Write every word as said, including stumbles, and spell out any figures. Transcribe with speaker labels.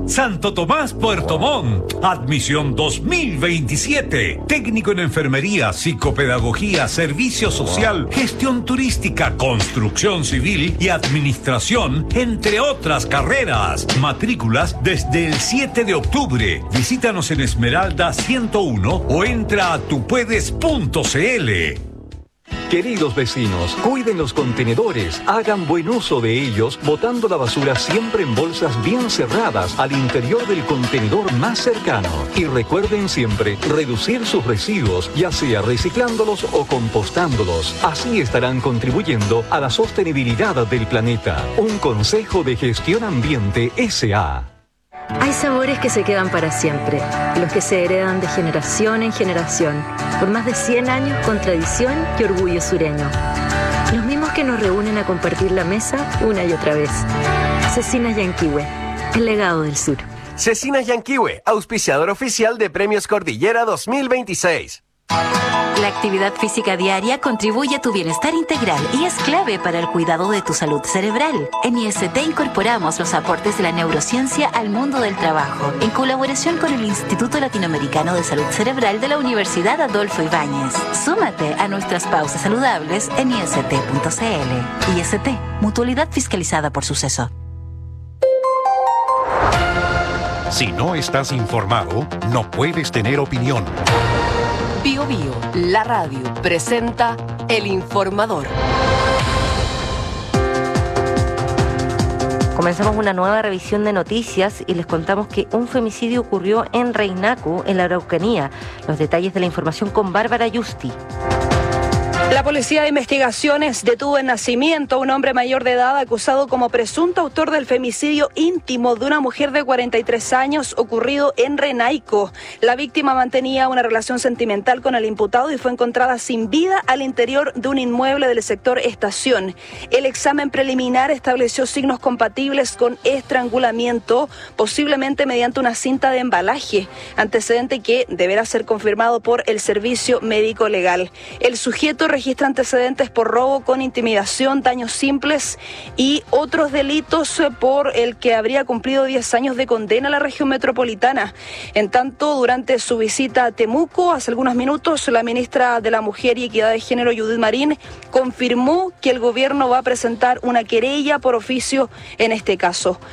Speaker 1: Santo Tomás, Puerto Montt. Admisión dos mil veintisiete. Técnico en enfermería, psicopedagogía, servicio social, gestión turística, construcción civil y administración, entre otras carreras. Matrículas desde el siete de octubre. Visítanos en Esmeralda ciento uno o entra a tupuedes punto cl.
Speaker 2: Queridos vecinos, cuiden los contenedores, hagan buen uso de ellos, botando la basura siempre en bolsas bien cerradas al interior del contenedor más cercano. Y recuerden siempre reducir sus residuos, ya sea reciclándolos o compostándolos. Así estarán contribuyendo a la sostenibilidad del planeta. Un consejo de Gestión Ambiente S A
Speaker 3: Hay sabores que se quedan para siempre, los que se heredan de generación en generación, por más de cien años con tradición y orgullo sureño. Los mismos que nos reúnen a compartir la mesa una y otra vez. Cecinas Yanquihue, el legado del sur.
Speaker 4: Cecinas Yanquihue, auspiciador oficial de Premios Cordillera dos mil veintiséis.
Speaker 5: La actividad física diaria contribuye a tu bienestar integral y es clave para el cuidado de tu salud cerebral. En I S T incorporamos los aportes de la neurociencia al mundo del trabajo, en colaboración con el Instituto Latinoamericano de Salud Cerebral de la Universidad Adolfo Ibáñez. Súmate a nuestras pausas saludables en i s t punto c l. I S T, Mutualidad Fiscalizada por Suceso.
Speaker 6: Si no estás informado, no puedes tener opinión.
Speaker 7: Bio Bio, la radio, presenta El Informador.
Speaker 8: Comenzamos una nueva revisión de noticias y les contamos que un femicidio ocurrió en Reinacu, en la Araucanía. Los detalles de la información con Bárbara Yusti.
Speaker 9: La Policía de Investigaciones detuvo en Nacimiento a un hombre mayor de edad acusado como presunto autor del femicidio íntimo de una mujer de cuarenta y tres años ocurrido en Renaico. La víctima mantenía una relación sentimental con el imputado y fue encontrada sin vida al interior de un inmueble del sector Estación. El examen preliminar estableció signos compatibles con estrangulamiento, posiblemente mediante una cinta de embalaje, antecedente que deberá ser confirmado por el Servicio Médico Legal. El sujeto registra antecedentes por robo con intimidación, daños simples y otros delitos por el que habría cumplido diez años de condena a la región metropolitana. En tanto, durante su visita a Temuco, hace algunos minutos, la ministra de la Mujer y Equidad de Género, Judith Marín, confirmó que el gobierno va a presentar una querella por oficio en este caso.